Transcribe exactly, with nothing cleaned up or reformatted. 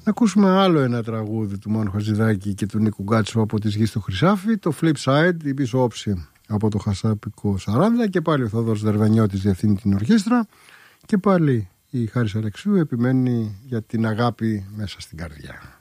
Να ακούσουμε άλλο ένα τραγούδι του Μάνου Χατζηδάκη και του Νίκου Γκάτσου από τις Γης του Χρυσάφι, το Flip Side, η πίσω όψη από το Χασάπικο σαράντα, και πάλι ο Θόδωρος Δερβενιώτης διευθύνει την ορχήστρα και πάλι η Χάρης Αλεξίου επιμένει για την αγάπη μέσα στην καρδιά.